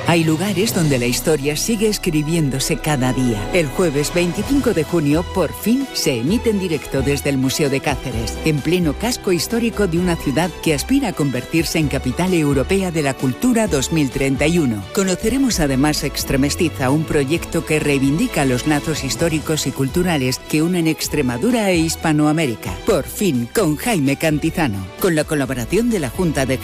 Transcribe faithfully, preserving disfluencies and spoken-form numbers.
Hay lugares donde la historia sigue escribiéndose cada día. El jueves veinticinco de junio, por fin, se emite en directo desde el Museo de Cáceres, en pleno casco histórico de una ciudad que aspira a convertirse en capital europea de la cultura dos mil treinta y uno. Conoceremos además Extremestiza, un proyecto que reivindica los lazos históricos y culturales que unen Extremadura e Hispanoamérica. Por fin, con Jaime Cantizano, con la colaboración de la Junta de